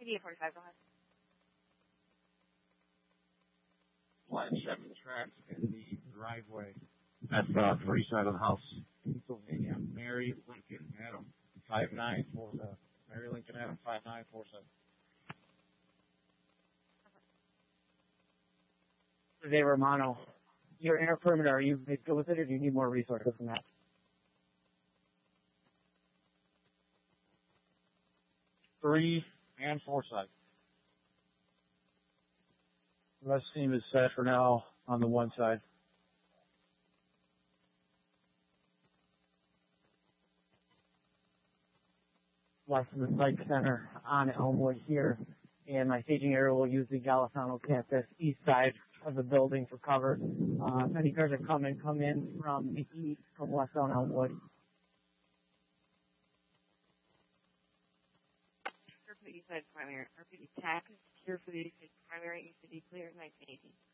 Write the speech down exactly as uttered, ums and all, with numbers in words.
C D forty-five, go ahead. Line seven tracks in the driveway at the three side of the house. Pennsylvania, Mary Lincoln Adam, five nine four seven. Mary Lincoln Adam, five nine four seven. Jose Romano, your inner perimeter, are you good with it, or do you need more resources than that? Three and four side. Rest team is set for now on the one side. West of the Psych Center on Elmwood here, and my staging area will use the Golisano campus east side of the building for cover. Uh, many cars are coming, come in from the east, from west on Elmwood. Here for the east side primary, R P D TAC is here for the east side primary, east city clear, nineteen eighteen.